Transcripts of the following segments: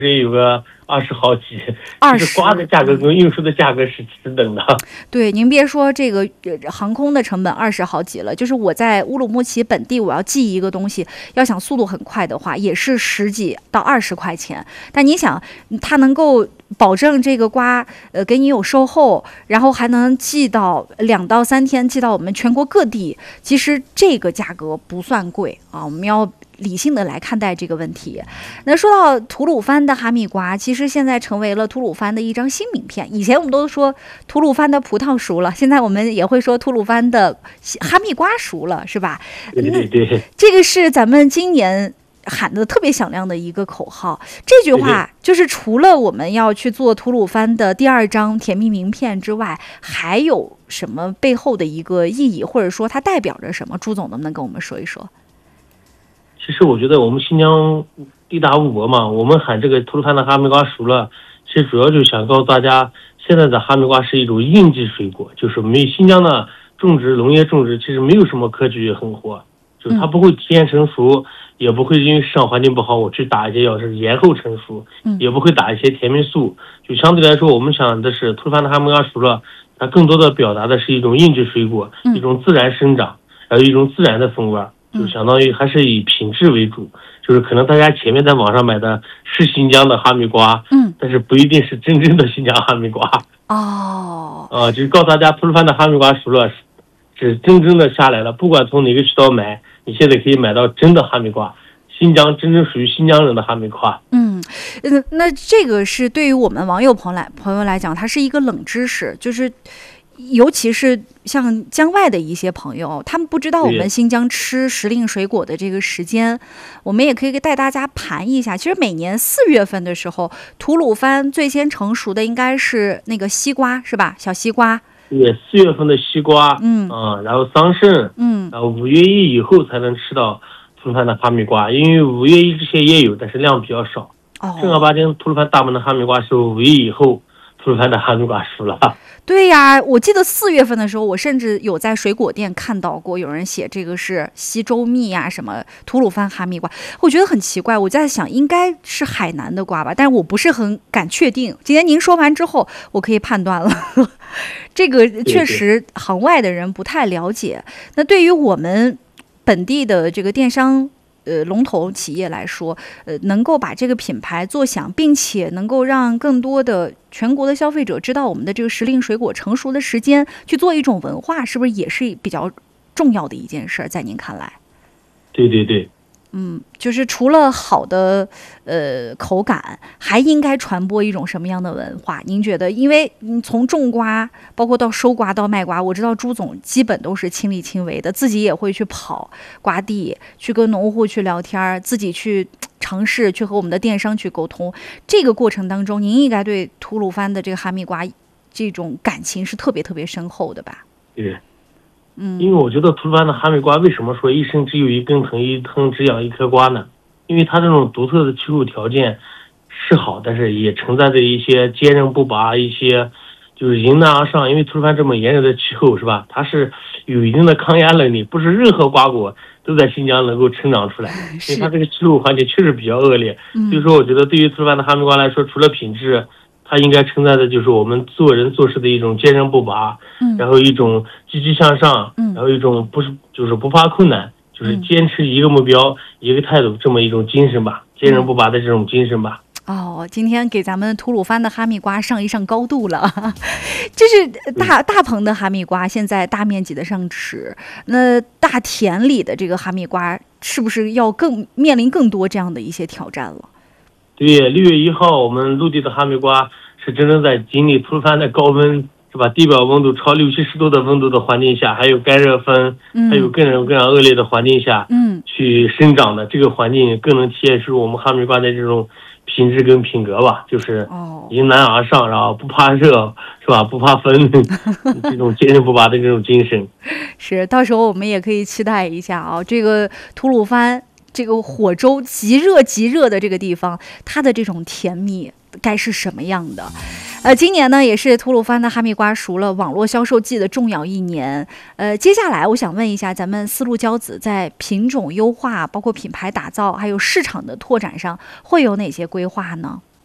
也有个20好几， 二其实瓜的价格跟运输的价格是持等的。 对，您别说这个航空的成本20好几了，就是我在乌鲁木齐本地，我要寄一个东西，要想速度很快的话，也是10几到20块钱。但你想，它能够保证这个瓜给你有售后，然后还能寄到2到3天，寄到我们全国各地，其实这个价格不算贵啊，我们要理性的来看待这个问题。那说到吐鲁番的哈密瓜，其实现在成为了吐鲁番的一张新名片。以前我们都说吐鲁番的葡萄熟了，现在我们也会说吐鲁番的哈密瓜熟了，是吧？ 对对对， 这个是咱们今年喊的特别响亮的一个口号。这句话就是除了我们要去做吐鲁番的第2张甜蜜名片之外，还有什么背后的一个意义，或者说它代表着什么？朱总能不能跟我们说一说？ 其实我觉得我们新疆地大物博嘛，我们喊这个吐鲁番的哈密瓜熟了，其实主要就是想告诉大家，现在的哈密瓜是一种应季水果，就是我们新疆的农业种植其实没有什么科技狠活，就是它不会提前成熟，也不会因为市场环境不好我去打一些药是延后成熟，也不会打一些甜蜜素，就相对来说我们想的是吐鲁番的哈密瓜熟了，它更多的表达的是一种应季水果，一种自然生长，还有一种自然的风味，就相当于还是以品质为主，就是可能大家前面在网上买的是新疆的哈密瓜，但是不一定是真正的新疆哈密瓜。就是告诉大家，吐鲁番的哈密瓜熟了，是真正的下来了。不管从哪个渠道买，你现在可以买到真的哈密瓜，新疆真正属于新疆人的哈密瓜。 那这个是对于我们网友朋友来讲，它是一个冷知识，就是尤其是像疆外的一些朋友，他们不知道我们新疆吃时令水果的这个时间，我们也可以带大家盘一下。其实每年4月份的时候，吐鲁番最先成熟的应该是那个西瓜，是吧？小西瓜。 对，4月份的西瓜，然后桑葚，然后5月1以后才能吃到吐鲁番的哈密瓜，因为5月1之前也有，但是量比较少。正儿八经吐鲁番大部分的哈密瓜是5月以后，吐鲁番的哈密瓜熟了。 对呀，我记得4月份的时候，我甚至有在水果店看到过有人写这个是西周蜜呀，什么吐鲁番哈密瓜，我觉得很奇怪。我在想，应该是海南的瓜吧，但是我不是很敢确定。今天您说完之后，我可以判断了，这个确实行外的人不太了解。那对于我们本地的这个电商龙头企业来说，能够把这个品牌做响，并且能够让更多的全国的消费者知道我们的这个时令水果成熟的时间，去做一种文化，是不是也是比较重要的一件事？在您看来？ 对对对。 就是除了好的口感，还应该传播一种什么样的文化？您觉得？因为从种瓜，包括到收瓜到卖瓜，我知道朱总基本都是亲力亲为的，自己也会去跑瓜地，去跟农户去聊天，自己去尝试，去和我们的电商去沟通。这个过程当中，您应该对吐鲁番的这个哈密瓜这种感情是特别特别深厚的吧？ 对。因为我觉得吐鲁番的哈密瓜为什么说一生只有一根藤，一藤只养一颗瓜呢？因为它这种独特的气候条件是好，但是也承载着一些坚韧不拔，一些就是迎难而上。因为吐鲁番这么炎热的气候是吧，它是有一定的抗压能力，不是任何瓜果都在新疆能够成长出来，因为它这个气候环境确实比较恶劣。所以说我觉得对于吐鲁番的哈密瓜来说，除了品质，它应该承载的就是我们做人做事的一种坚韧不拔，然后一种积极向上，然后一种就是不怕困难，就是坚持一个目标，一个态度，这么一种精神吧，坚韧不拔的这种精神吧。 今天给咱们吐鲁番的哈密瓜上一上高度了，这是大棚的哈密瓜，现在大面积的上市。那大田里的这个哈密瓜，是不是要面临更多这样的一些挑战了？ 对，6月1号，我们陆地的哈密瓜是真正在经历吐鲁番的高温，是吧？地表温度超60、70度的温度的环境下，还有干热风，还有各种各样恶劣的环境下，去生长的。这个环境更能体现出我们哈密瓜的这种品质跟品格吧，就是迎难而上，然后不怕热，是吧？不怕风，这种坚韧不拔的这种精神。 是，到时候我们也可以期待一下啊，这个吐鲁番。这个火州极热的这个地方，它的这种甜蜜该是什么样的？今年呢也是吐鲁番的哈密瓜熟了网络销售季的重要一年。接下来我想问一下，咱们丝路骄子在品种优化、包括品牌打造，还有市场的拓展上，会有哪些规划呢？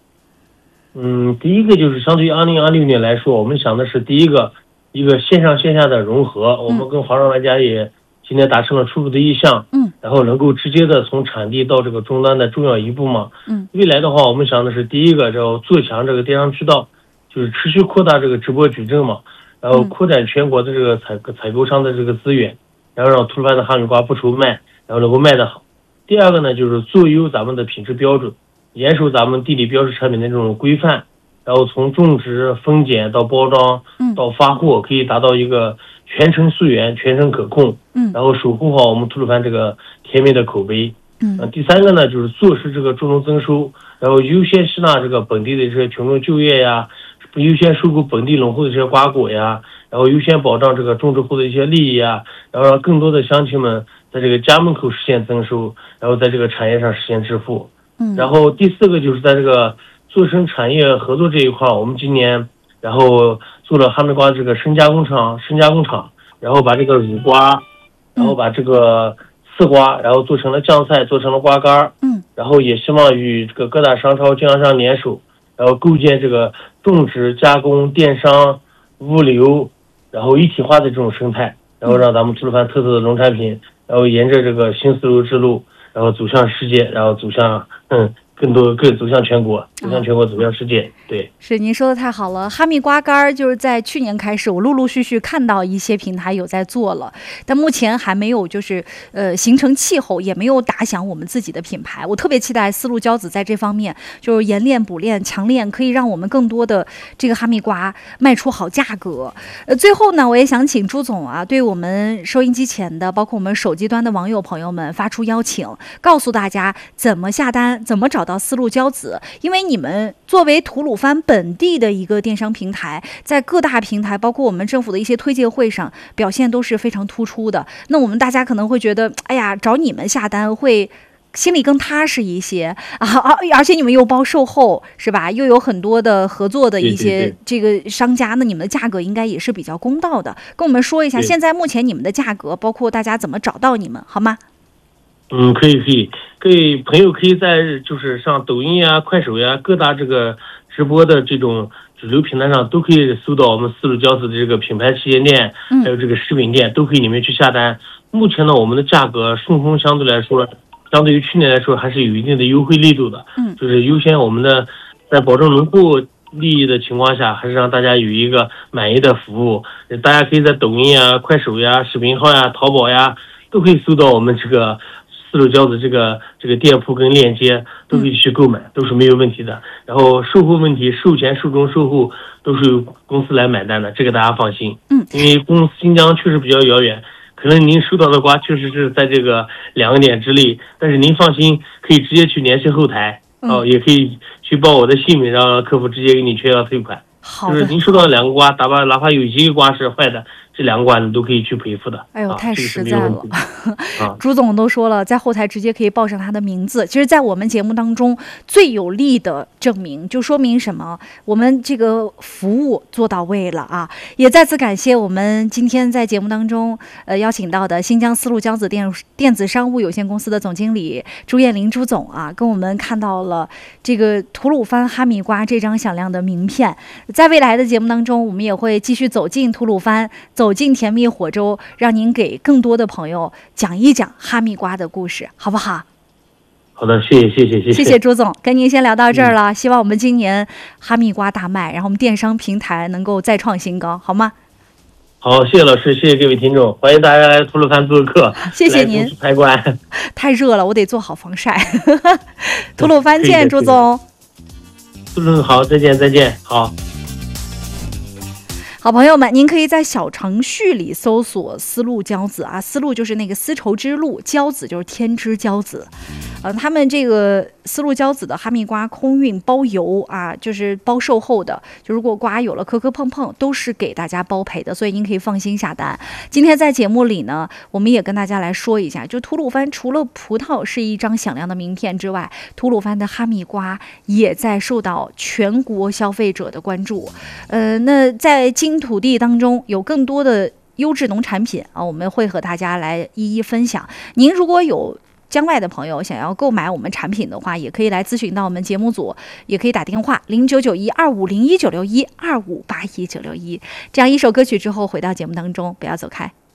第一个就是相对于2026年来说，我们想的是第一个线上线下的融合，我们跟华商玩家也今天达成了初步的意向，然后能够直接的从产地到这个终端的重要一步嘛，未来的话，我们想的是第一个叫做强这个电商渠道，就是持续扩大这个直播矩阵嘛，然后扩展全国的这个采购商的这个资源，然后让吐鲁番的哈密瓜不愁卖，然后能够卖得好。第二个呢，就是做优咱们的品质标准，严守咱们地理标识产品的这种规范，然后从种植、分拣到包装到发货，可以达到一个全程溯源、全程可控，然后守护好我们吐鲁番这个甜美的口碑。第三个呢，就是做实这个重中增收，然后优先吸纳这个本地的这些群众就业呀，优先收购本地农户的这些瓜果呀，然后优先保障这个种植户的一些利益啊，然后让更多的乡亲们在这个家门口实现增收，然后在这个产业上实现致富。然后第四个就是在这个做生产业合作这一块，我们今年然后做了哈密瓜这个深加工厂，然后把这个乳瓜，然后把这个丝瓜，然后做成了酱菜，做成了瓜干，然后也希望与这个各大商超、经销商联手，然后构建这个种植、加工、电商、物流，然后一体化的这种生态，然后让咱们吐鲁番特色的农产品，然后沿着这个新丝绸之路，然后走向世界，然后走向走向全国，走向世界。对， 是您说的太好了。哈密瓜干就是在去年开始，我陆陆续续看到一些平台有在做了，但目前还没有就是形成气候，也没有打响我们自己的品牌。我特别期待丝路骄子在这方面就是研练补练强练，可以让我们更多的这个哈密瓜卖出好价格。最后呢，我也想请朱总啊，对我们收音机前的包括我们手机端的网友朋友们发出邀请，告诉大家怎么下单，怎么找到丝路骄子。因为你们作为吐鲁番本地的一个电商平台，在各大平台包括我们政府的一些推介会上表现都是非常突出的。那我们大家可能会觉得，哎呀，找你们下单会心里更踏实一些啊，而且你们又包售后是吧？又有很多的合作的一些这个商家，那你们的价格应该也是比较公道的。跟我们说一下，现在目前你们的价格，包括大家怎么找到你们，好吗？ 可以，各位朋友可以在就是上抖音呀、快手呀各大这个直播的这种主流平台上都可以搜到我们丝路骄子的这个品牌旗舰店，还有这个食品店，都可以里面去下单。目前呢，我们的价格顺丰相对来说，相对于去年来说还是有一定的优惠力度的。就是优先我们的在保证农户利益的情况下，还是让大家有一个满意的服务。大家可以在抖音呀、快手呀、视频号呀、淘宝呀，都可以搜到我们这个丝路骄子这个店铺跟链接，都可以去购买，都是没有问题的。然后售后问题，售前、售中、售后都是由公司来买单的，这个大家放心。因为新疆确实比较遥远，可能您收到的瓜确实是在这个2个点之内，但是您放心，可以直接去联系后台，也可以去报我的姓名，让客服直接给你确要退款。就是您收到2个瓜，哪怕有1个瓜是坏的，这2个瓜你都可以去赔付的。 哎呦，太实在了！朱总都说了，在后台直接可以报上他的名字。其实，在我们节目当中最有力的证明，就说明什么？我们这个服务做到位了啊！也再次感谢我们今天在节目当中邀请到的新疆丝路骄子电子商务有限公司的总经理朱艳玲朱总啊，跟我们看到了这个吐鲁番哈密瓜这张响亮的名片。在未来的节目当中，我们也会继续走进吐鲁番，走进甜蜜火州，让您给更多的朋友讲一讲哈密瓜的故事，好不好？ 好的，谢谢朱总，跟您先聊到这儿了。希望我们今年哈密瓜大卖，然后我们电商平台能够再创新高，好吗？ 好，谢谢老师，谢谢各位听众，欢迎大家来吐鲁番做客。 谢谢您。 参观太热了，我得做好防晒。吐鲁番见，朱总。 好，再见，好。 好朋友们，您可以在小程序里搜索丝路骄子啊，丝路就是那个丝绸之路，骄子就是天之骄子。他们这个丝路骄子的哈密瓜空运包邮啊，就是包售后的，就如果瓜有了磕磕碰碰，都是给大家包赔的，所以您可以放心下单。今天在节目里呢，我们也跟大家来说一下，就吐鲁番除了葡萄是一张响亮的名片之外，吐鲁番的哈密瓜也在受到全国消费者的关注。那在金土地当中有更多的优质农产品啊，我们会和大家来一一分享。您如果有疆外的朋友想要购买我们产品的话，也可以来咨询到我们节目组，也可以打电话099125019612581961。这样一首歌曲之后回到节目当中，不要走开。